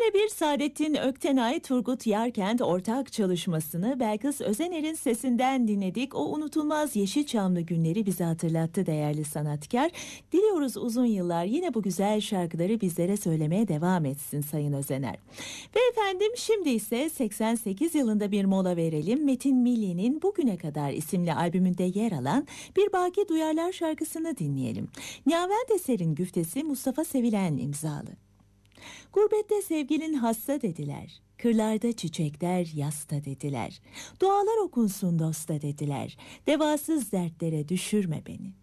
Bir Saadettin Öktenay, Turgut Yarkent ortak çalışmasını Belkıs Özener'in sesinden dinledik. O unutulmaz Yeşilçamlı günleri bize hatırlattı değerli sanatkar. Diliyoruz uzun yıllar yine bu güzel şarkıları bizlere söylemeye devam etsin Sayın Özener. Ve efendim şimdi ise 88 yılında bir mola verelim. Metin Milli'nin Bugüne Kadar isimli albümünde yer alan Bir Baki Duyarlar şarkısını dinleyelim. Nihavent Eser'in güftesi Mustafa Sevilen imzalı. Gurbette sevgilin hasta dediler. Kırlarda çiçekler yasta dediler. Dualar okunsun dosta dediler. Devasız dertlere düşürme beni.